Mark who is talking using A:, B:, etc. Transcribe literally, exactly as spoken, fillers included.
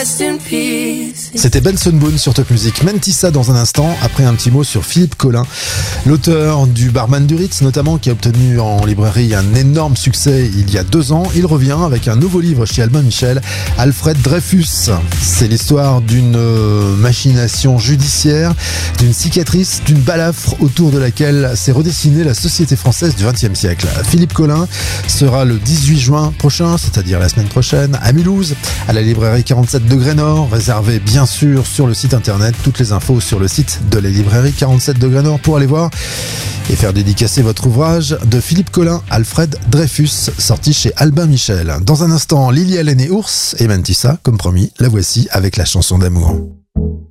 A: rest in peace.
B: C'était Benson Boone sur Top Music. Mentissa dans un instant, après un petit mot sur Philippe Collin, l'auteur du Barman du Ritz notamment, qui a obtenu en librairie un énorme succès il y a deux ans. Il revient avec un nouveau livre chez Albin Michel, Alfred Dreyfus. C'est l'histoire d'une machination judiciaire, d'une cicatrice, d'une balafre autour de laquelle s'est redessinée la société française du vingtième siècle. Philippe Collin sera le dix-huit juin prochain, c'est-à-dire la semaine prochaine, à Mulhouse, à la librairie quarante-sept degrés Nord, réservé bien sûr sur le site internet. Toutes les infos sur le site de la librairie quarante-sept degrés Nord pour aller voir et faire dédicacer votre ouvrage de Philippe Collin, Alfred Dreyfus, sorti chez Albin Michel. Dans un instant, Lily Allen et Ours et Mentissa, comme promis, la voici avec la chanson d'amour.